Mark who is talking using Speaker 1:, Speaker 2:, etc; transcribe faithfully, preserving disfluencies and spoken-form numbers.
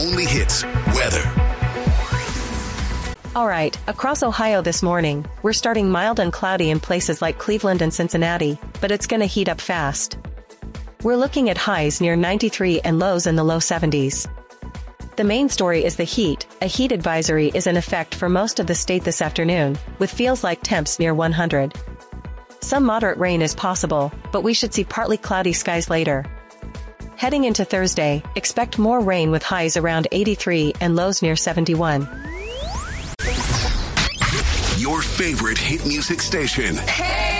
Speaker 1: only hits, weather.
Speaker 2: All right, across Ohio this morning, we're starting mild and cloudy in places like Cleveland and Cincinnati, but it's gonna heat up fast. We're looking at highs near ninety-three and lows in the low seventies. The main story is the heat. A heat advisory is in effect for most of the state this afternoon, with feels-like temps near one hundred. Some moderate rain is possible, but we should see partly cloudy skies later. Heading into Thursday, expect more rain with highs around eighty-three and lows near seventy-one.
Speaker 1: Your favorite hit music station. Hey!